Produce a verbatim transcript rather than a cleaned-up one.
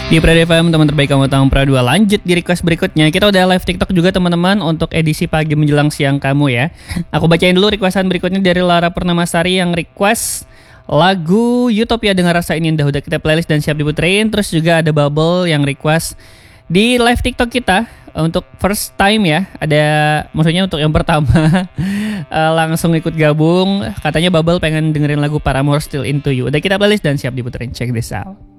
Di Pride F M, teman terbaik kamu tahun Pra dua. Lanjut di request berikutnya. Kita udah live TikTok juga teman-teman untuk edisi pagi menjelang siang kamu ya. Aku bacain dulu requestan berikutnya dari Lara Purnamasari yang request lagu Utopia dengan Rasa Ini Indah. Udah kita playlist dan siap diputerin. Terus juga ada Bubble yang request di live TikTok kita untuk first time ya. Ada maksudnya untuk yang pertama langsung ikut gabung. Katanya Bubble pengen dengerin lagu Paramore Still Into You. Udah kita playlist dan siap diputerin. Check this out.